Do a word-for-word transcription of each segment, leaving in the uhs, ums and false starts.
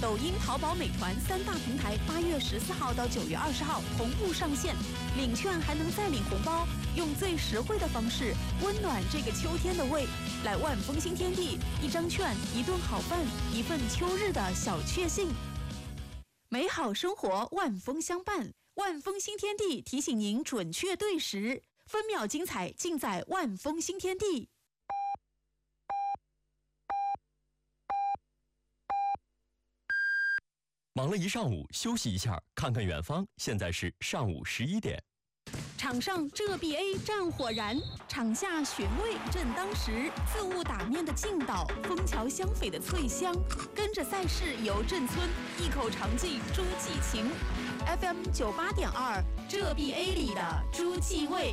抖音、淘宝、美团三大平台八月十四号到九月二十号同步上线，领券还能再领红包，用最实惠的方式温暖这个秋天的胃。来万丰新天地，一张券，一顿好饭，一份秋日的小确幸。美好生活万丰相伴，万丰新天地提醒您准确对时，分秒精彩尽在万丰新天地。 忙了一上午，休息一下，看看远方。现在是上午十一点。 场上浙 B A 战火燃，场下寻味正当时。自雾打面的劲道，枫桥香榧的脆香，跟着赛事游镇村，一口尝尽诸暨情。F M 九八点二，浙 B A 里的诸暨味。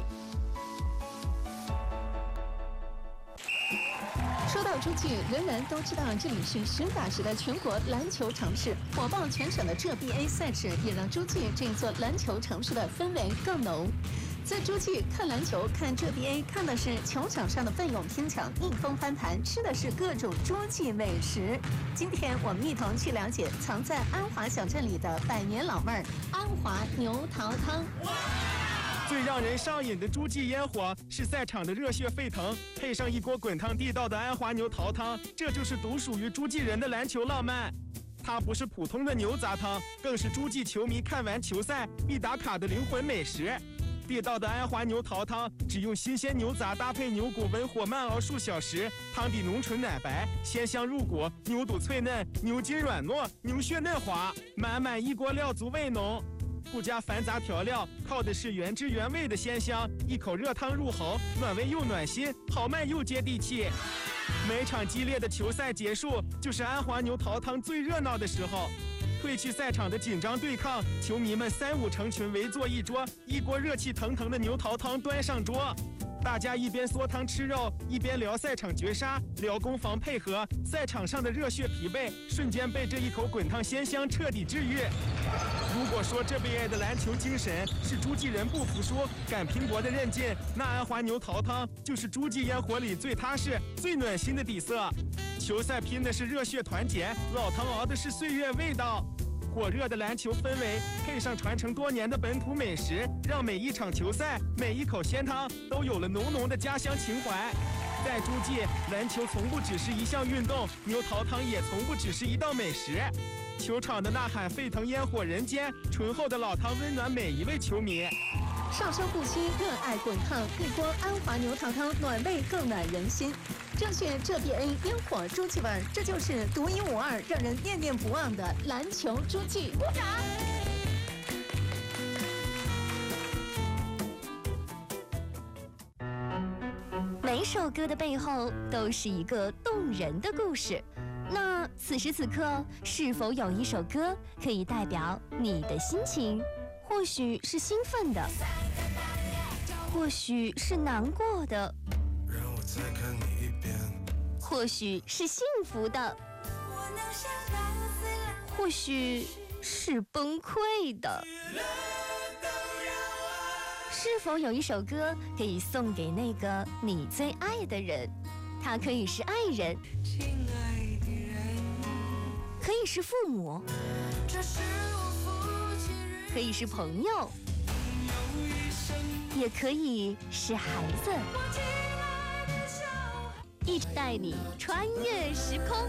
说到诸暨，人人都知道这里是实打实的全国篮球城市，火爆全省的浙 B A 赛事也让诸暨这座篮球城市的氛围更浓。在诸暨看篮球、看浙 B A， 看的是球场上的奋勇拼抢、逆风翻盘，吃的是各种诸暨美食。今天我们一同去了解藏在安华小镇里的百年老味儿——安华牛桃汤。 最让人上瘾的诸暨烟火是赛场的热血沸腾，配上一锅滚烫地道的安华牛桃汤，这就是独属于诸暨人的篮球浪漫。它不是普通的牛杂汤，更是诸暨球迷看完球赛必打卡的灵魂美食。地道的安华牛桃汤只用新鲜牛杂搭配牛骨文火慢熬数小时，汤底浓醇奶白，鲜香入骨，牛肚脆嫩，牛筋软糯，牛血嫩滑，满满一锅料足味浓。不加繁杂调料，靠的是原汁原味的鲜香，一口热汤入喉，暖胃又暖心，豪迈又接地气。每场激烈的球赛结束，就是安华牛桃汤最热闹的时候。褪去赛场的紧张对抗，球迷们三五成群围坐一桌，一锅热气腾腾的牛桃汤端上桌。大家一边嗦汤吃肉，一边聊赛场绝杀，聊攻防配合，赛场上的热血疲惫瞬间被这一口滚烫鲜香彻底治愈。如果说这 B A 的篮球精神是诸暨人不服输、敢拼搏的韧劲，那安华牛桃汤就是诸暨烟火里最踏实、最暖心的底色。球赛拼的是热血团结，老汤熬的是岁月味道。火热的篮球氛围配上传承多年的本土美食，让每一场球赛、每一口鲜汤都有了浓浓的家乡情怀。在诸暨，篮球从不只是一项运动，牛桃汤也从不只是一道美食。球场的呐喊沸腾烟火人间，醇厚的老汤温暖每一位球迷。 少生不息，热爱滚烫，一锅安华牛桃汤，暖胃更暖人心。正确浙 B A 烟火诸暨味儿，这就是独一无二、让人念念不忘的篮球诸暨。鼓掌！ 每首歌的背后都是一个动人的故事。那此时此刻，是否有一首歌可以代表你的心情？或许是兴奋的，或许是难过的，或许是幸福的，或许是崩溃的。是否有一首歌可以送给那个你最爱的人？他可以是爱人，可以是父母，可以是朋友，也可以是孩子，一直带你穿越时空。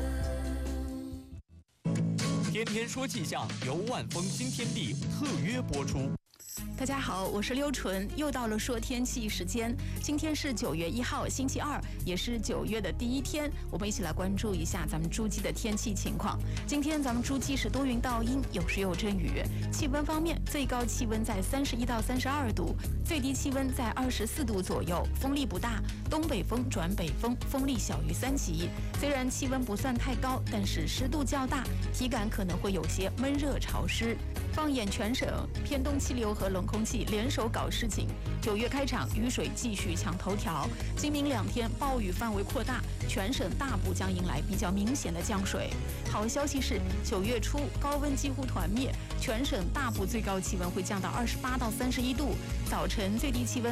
天天说气象由万丰新天地特约播出。 大家好，我是溜纯，又到了说天气时间。今天是九月一号，星期二，也是九月的第一天。我们一起来关注一下咱们诸暨的天气情况。今天咱们诸暨是多云到阴，有时有阵雨。气温方面，最高气温在三十一到三十二度，最低气温在二十四度左右，风力不大，东北风转北风，风力小于三级。虽然气温不算太高，但是湿度较大，体感可能会有些闷热潮湿。放眼全省，偏东气流和冷空气联手搞事情。九月开场，雨水继续抢头条。今明两天暴雨范围扩大，全省大部将迎来比较明显的降水。好消息是，九月初高温几乎团灭，全省大部最高气温会降到二十八到三十一度，早晨最低气温